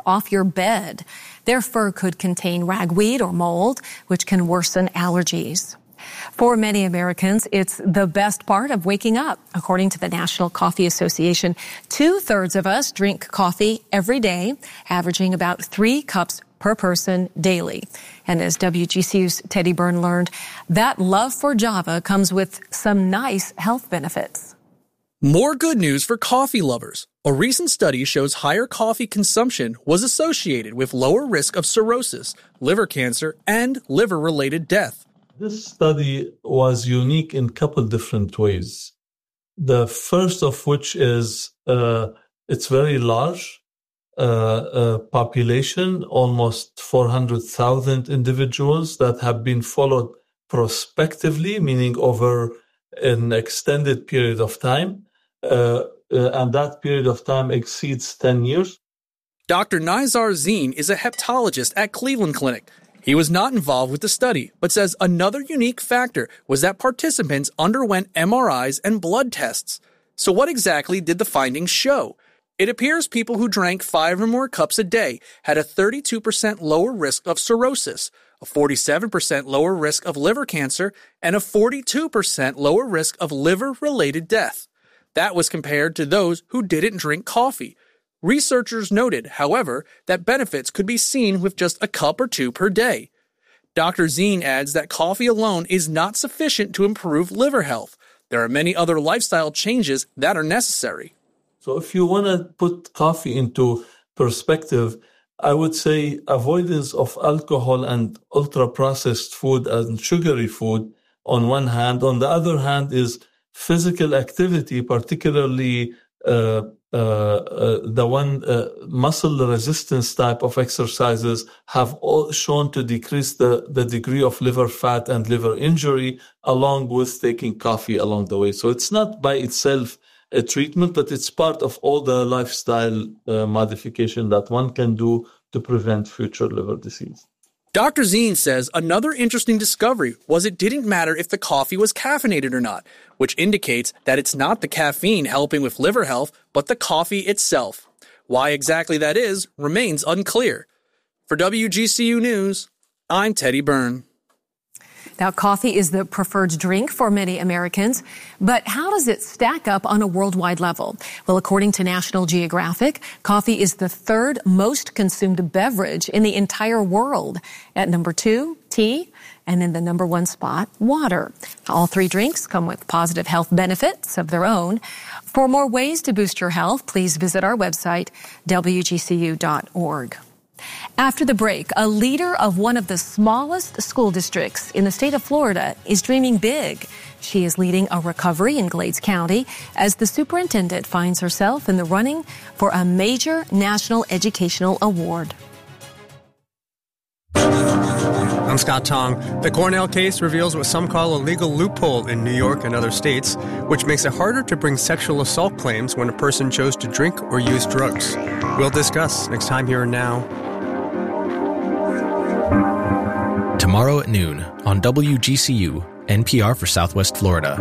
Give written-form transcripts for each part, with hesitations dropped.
off your bed. Their fur could contain ragweed or mold, which can worsen allergies. For many Americans, it's the best part of waking up. According to the National Coffee Association, 2/3 of us drink coffee every day, averaging about 3 cups per person daily. And as WGCU's Teddy Byrne learned, that love for Java comes with some nice health benefits. More good news for coffee lovers. A recent study shows higher coffee consumption was associated with lower risk of cirrhosis, liver cancer, and liver-related death. This study was unique in a couple different ways. The first of which is it's very large population, almost 400,000 individuals that have been followed prospectively, meaning over an extended period of time, and that period of time exceeds 10 years. Dr. Nizar Zine is a hepatologist at Cleveland Clinic. He was not involved with the study, but says another unique factor was that participants underwent MRIs and blood tests. So what exactly did the findings show? It appears people who drank 5 or more cups a day had a 32% lower risk of cirrhosis, a 47% lower risk of liver cancer, and a 42% lower risk of liver-related death. That was compared to those who didn't drink coffee. Researchers noted, however, that benefits could be seen with just a cup or 2 per day. Dr. Zine adds that coffee alone is not sufficient to improve liver health. There are many other lifestyle changes that are necessary. So if you want to put coffee into perspective, I would say avoidance of alcohol and ultra-processed food and sugary food on one hand. On the other hand is physical activity, particularly muscle resistance type of exercises have all shown to decrease the degree of liver fat and liver injury, along with taking coffee along the way. So it's not by itself a treatment, but it's part of all the lifestyle modification that one can do to prevent future liver disease. Dr. Zine says another interesting discovery was it didn't matter if the coffee was caffeinated or not, which indicates that it's not the caffeine helping with liver health, but the coffee itself. Why exactly that is remains unclear. For WGCU News, I'm Teddy Byrne. Now, coffee is the preferred drink for many Americans, but how does it stack up on a worldwide level? Well, according to National Geographic, coffee is the 3rd most consumed beverage in the entire world. At number 2, tea, and in the number 1 spot, water. All 3 drinks come with positive health benefits of their own. For more ways to boost your health, please visit our website, wgcu.org. After the break, a leader of one of the smallest school districts in the state of Florida is dreaming big. She is leading a recovery in Glades County as the superintendent finds herself in the running for a major national educational award. I'm Scott Tong. The Cornell case reveals what some call a legal loophole in New York and other states, which makes it harder to bring sexual assault claims when a person chose to drink or use drugs. We'll discuss next time here and now. Tomorrow at noon on WGCU, NPR for Southwest Florida.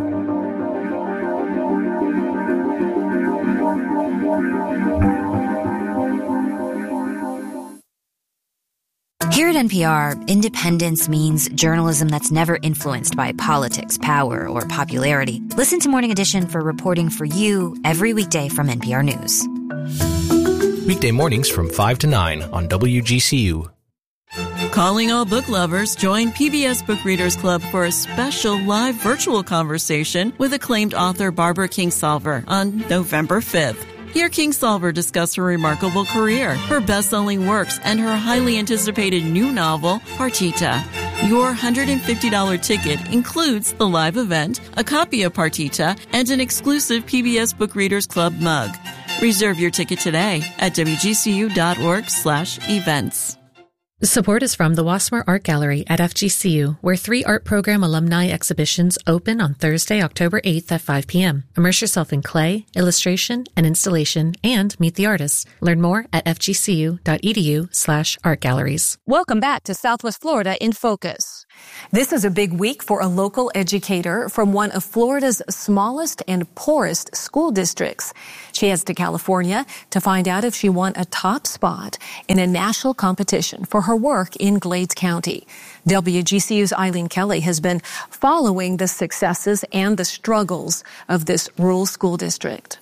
Here at NPR, independence means journalism that's never influenced by politics, power, or popularity. Listen to Morning Edition for reporting for you every weekday from NPR News. Weekday mornings from 5 to 9 on WGCU. Calling all book lovers, join PBS Book Readers Club for a special live virtual conversation with acclaimed author Barbara Kingsolver on November 5th. Hear Kingsolver discuss her remarkable career, her best-selling works, and her highly anticipated new novel, Partita. Your $150 ticket includes the live event, a copy of Partita, and an exclusive PBS Book Readers Club mug. Reserve your ticket today at wgcu.org/events. Support is from the Wasmer Art Gallery at FGCU, where 3 art program alumni exhibitions open on Thursday, October 8th at 5 p.m. Immerse yourself in clay, illustration, and installation, and meet the artists. Learn more at fgcu.edu/artgalleries. Welcome back to Southwest Florida in Focus. This is a big week for a local educator from one of Florida's smallest and poorest school districts. She heads to California to find out if she won a top spot in a national competition for her work in Glades County. WGCU's Eileen Kelly has been following the successes and the struggles of this rural school district.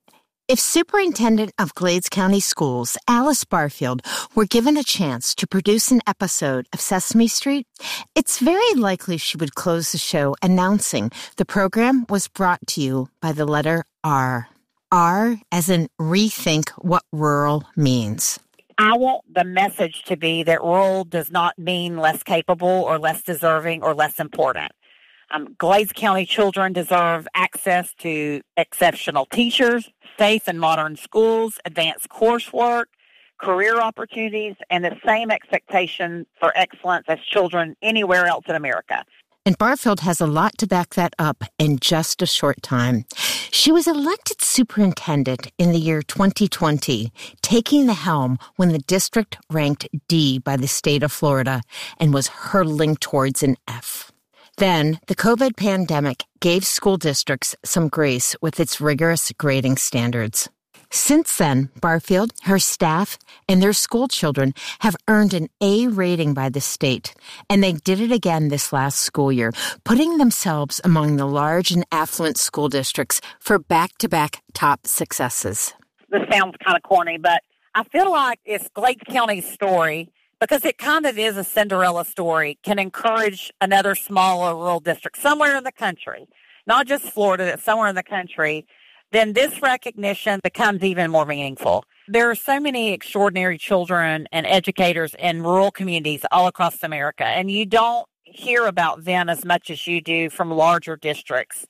If Superintendent of Glades County Schools, Alice Barfield, were given a chance to produce an episode of Sesame Street, it's very likely she would close the show announcing the program was brought to you by the letter R. R as in rethink what rural means. I want the message to be that rural does not mean less capable or less deserving or less important. Glades County children deserve access to exceptional teachers, safe and modern schools, advanced coursework, career opportunities, and the same expectation for excellence as children anywhere else in America. And Barfield has a lot to back that up in just a short time. She was elected superintendent in the year 2020, taking the helm when the district ranked D by the state of Florida and was hurtling towards an F. Then, the COVID pandemic gave school districts some grace with its rigorous grading standards. Since then, Barfield, her staff, and their school children have earned an A rating by the state, and they did it again this last school year, putting themselves among the large and affluent school districts for back-to-back top successes. This sounds kind of corny, but I feel like it's Glades County's story, because it kind of is a Cinderella story, can encourage another smaller rural district somewhere in the country, not just Florida, but somewhere in the country, then this recognition becomes even more meaningful. There are so many extraordinary children and educators in rural communities all across America, and you don't hear about them as much as you do from larger districts.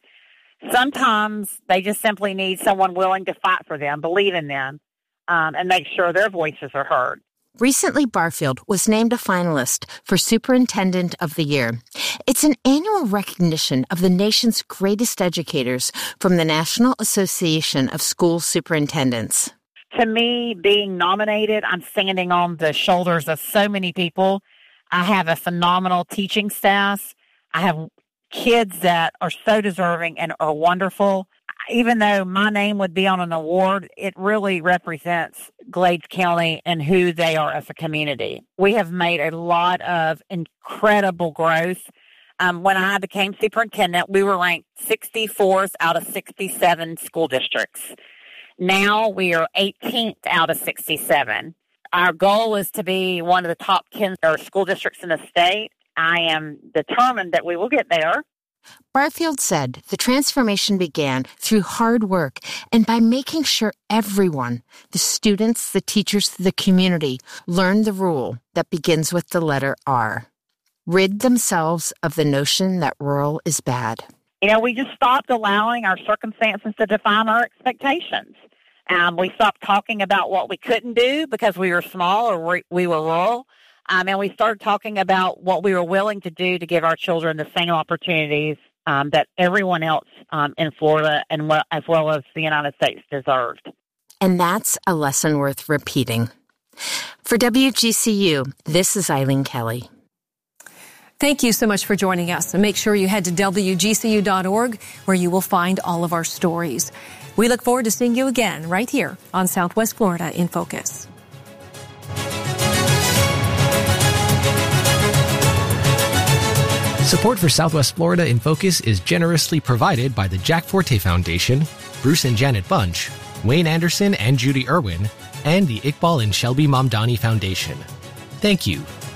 Sometimes they just simply need someone willing to fight for them, believe in them, and make sure their voices are heard. Recently, Barfield was named a finalist for Superintendent of the Year. It's an annual recognition of the nation's greatest educators from the National Association of School Superintendents. To me, being nominated, I'm standing on the shoulders of so many people. I have a phenomenal teaching staff. I have kids that are so deserving and are wonderful. Even though my name would be on an award, it really represents Glades County and who they are as a community. We have made a lot of incredible growth. When I became superintendent, we were ranked 64th out of 67 school districts. Now we are 18th out of 67. Our goal is to be one of the top 10 school districts in the state. I am determined that we will get there. Barfield said the transformation began through hard work and by making sure everyone, the students, the teachers, the community, learned the rule that begins with the letter R. Rid themselves of the notion that rural is bad. We just stopped allowing our circumstances to define our expectations. We stopped talking about what we couldn't do because we were small or we were rural. And we started talking about what we were willing to do to give our children the same opportunities that everyone else in Florida and as well as the United States deserved. And that's a lesson worth repeating. For WGCU, this is Eileen Kelly. Thank you so much for joining us. And make sure you head to WGCU.org where you will find all of our stories. We look forward to seeing you again right here on Southwest Florida in Focus. Support for Southwest Florida in Focus is generously provided by the Jack Forte Foundation, Bruce and Janet Bunch, Wayne Anderson and Judy Irwin, and the Iqbal and Shelby Mamdani Foundation. Thank you.